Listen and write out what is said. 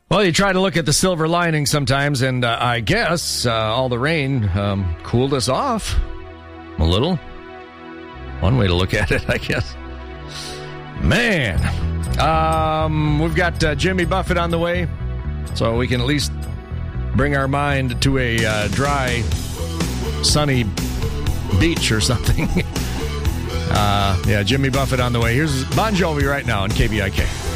Well, you try to look at the silver lining sometimes, and I guess all the rain cooled us off a little. One way to look at it, I guess. Man. We've got Jimmy Buffett on the way, so we can at least bring our mind to a dry, sunny beach or something. Jimmy Buffett on the way. Here's Bon Jovi right now on KBIK.